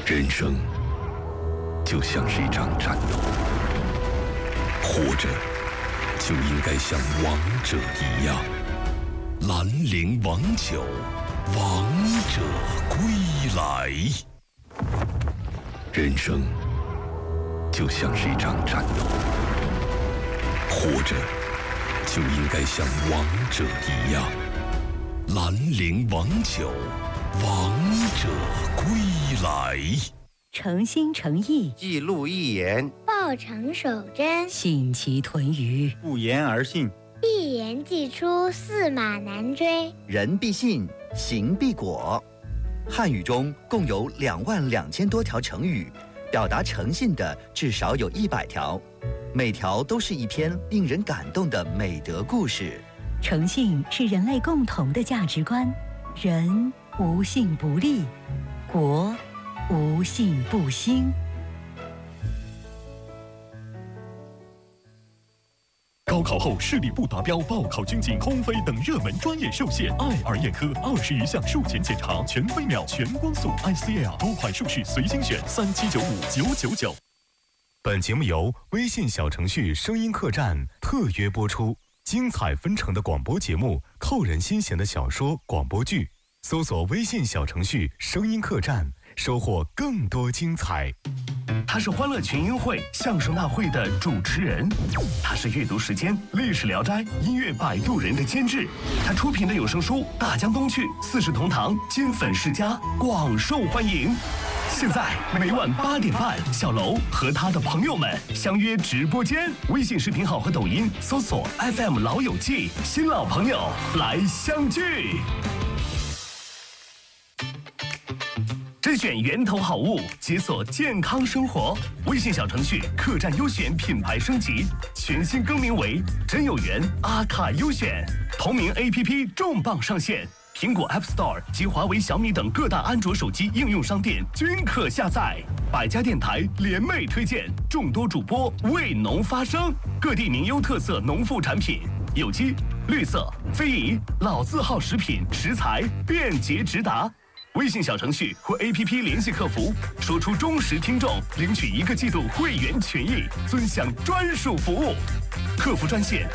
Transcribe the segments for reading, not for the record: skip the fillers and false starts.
人生就像是一场战斗，活着就应该像王者一样。兰陵王酒，王者归来。人生就像是一场战斗，活着就应该像王者一样。兰陵王酒，王者归来。 诚心诚意， 记录一言， 报成守贞， 信其屯于， 不言而信， 一言既出，驷马难追。 人必信，行必果。汉语中共有22000多条成语，表达诚信的至少有100条，每条都是一篇令人感动的美德故事。 诚信是人类共同的价值观，人无信不立，国无信不兴。 高考后视力不达标、报考军警、空飞等热门专业受限，爱尔眼科20余项术前检查，全飞秒、全光速 ICL 多款术式随心选，3795-999。本节目由微信小程序声音客栈特约播出，精彩纷呈的广播节目，扣人心弦的小说、广播剧，搜索微信小程序声音客栈，收获更多精彩。他是欢乐群英会相声大会的主持人，他是阅读时间历史聊斋音乐摆渡人的监制，他出品的有声书《大江东去》四世同堂金粉世家广受欢迎。现在每晚8点半，小楼和他的朋友们相约直播间，微信视频号和抖音搜索 FM 老友记，新老朋友来相聚。甄选源头好物，解锁健康生活。微信小程序客栈优选品牌升级，全新更名为真有缘阿卡优选。同名 APP 重磅上线，苹果 App Store 及华为、小米等各大安卓手机应用商店均可下载。百家电台联袂推荐，众多主播为农发声，各地名优特色农副产品，有机、绿色、非遗、老字号食品食材便捷直达。微信小程序或 APP 联系客服，说出忠实听众，领取1个季度会员权益，尊享专属服务。客服专线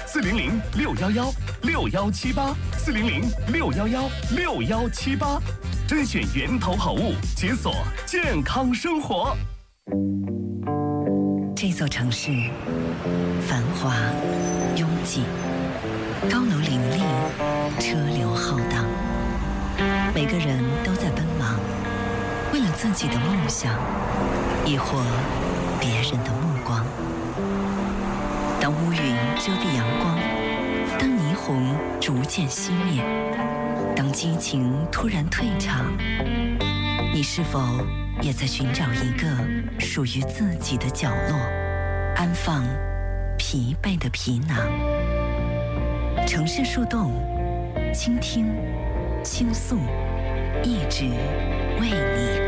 400-611678，400-611678，甄选源头好物，解锁健康生活。 这座城市繁华拥挤，高楼林立，车流浩荡，每个人都在奔忙，为了自己的梦想，亦或别人的目光。当乌云遮蔽阳光，当霓虹逐渐熄灭，当激情突然退场，你是否也在寻找一个属于自己的角落，安放疲惫的皮囊？城市树洞，倾听，倾诉，一直为你